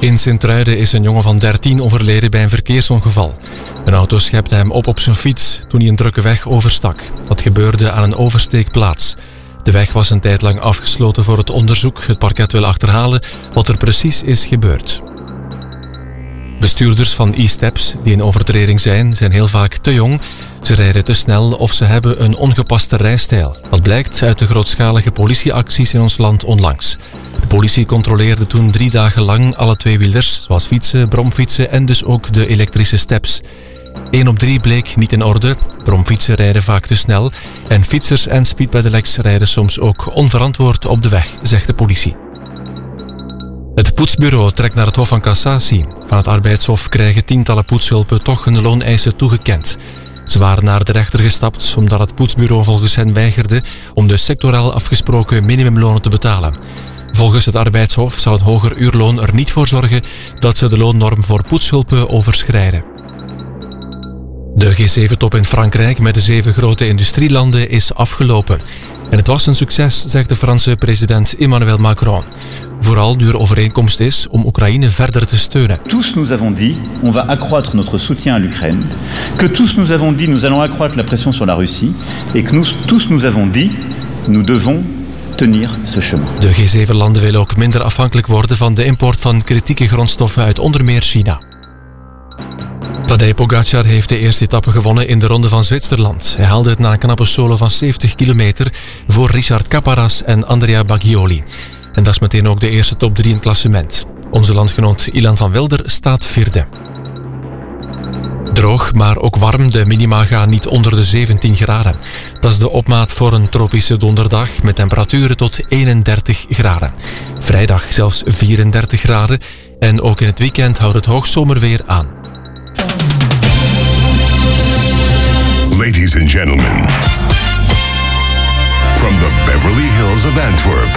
In Sint-Truiden is een jongen van 13 overleden bij een verkeersongeval. Een auto schepte hem op zijn fiets toen hij een drukke weg overstak. Dat gebeurde aan een oversteekplaats. De weg was een tijd lang afgesloten voor het onderzoek. Het parket wil achterhalen wat er precies is gebeurd. Bestuurders van e-steps die in overtreding zijn heel vaak te jong. Ze rijden te snel of ze hebben een ongepaste rijstijl. Dat blijkt uit de grootschalige politieacties in ons land onlangs. De politie controleerde toen 3 dagen lang alle tweewielers, zoals fietsen, bromfietsen en dus ook de elektrische steps. 1 op 3 bleek niet in orde. Bromfietsen rijden vaak te snel en fietsers en speedpedelecs rijden soms ook onverantwoord op de weg, zegt de politie. Het poetsbureau trekt naar het Hof van Cassatie. Van het arbeidshof krijgen tientallen poetshulpen toch hun looneisen toegekend. Ze waren naar de rechter gestapt omdat het poetsbureau volgens hen weigerde om de sectoraal afgesproken minimumlonen te betalen. Volgens het arbeidshof zal het hoger uurloon er niet voor zorgen dat ze de loonnorm voor poetshulpen overschrijden. De G7-top in Frankrijk met de 7 grote industrielanden is afgelopen. En het was een succes, zegt de Franse president Emmanuel Macron. Vooral nu er overeenkomst is om Oekraïne verder te steunen. Tous nous avons dit, on va accroître notre soutien à l'Ukraine. Que tous nous avons dit, nous allons accroître la pression sur la Russie. Et que tous nous avons dit, nous devons tenir ce chemin. De G7-landen willen ook minder afhankelijk worden van de import van kritieke grondstoffen uit onder meer China. Tadej Pogačar heeft de eerste etappe gewonnen in de Ronde van Zwitserland. Hij haalde het na een knappe solo van 70 kilometer voor Richard Caparas en Andrea Baggioli. En dat is meteen ook de eerste top 3 in het klassement. Onze landgenoot Ilan van Wilder staat 4e. Droog, maar ook warm. De minima gaan niet onder de 17 graden. Dat is de opmaat voor een tropische donderdag met temperaturen tot 31 graden. Vrijdag zelfs 34 graden. En ook in het weekend houdt het hoogzomerweer aan. Ladies and gentlemen, from the Beverly Hills of Antwerp,